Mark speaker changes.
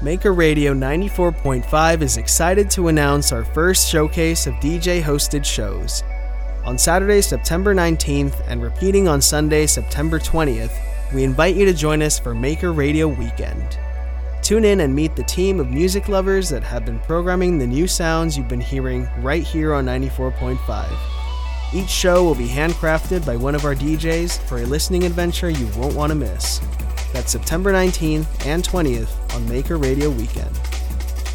Speaker 1: Maker Radio 94.5 is excited to announce our first showcase of DJ-hosted shows. On Saturday, September 19th, and repeating on Sunday, September 20th, we invite you to join us for Maker Radio Weekend. Tune in and meet the team of music lovers that have been programming the new sounds you've been hearing right here on 94.5. Each show will be handcrafted by one of our DJs for a listening adventure you won't want to miss. That's September 19th and 20th on Maker Radio Weekend.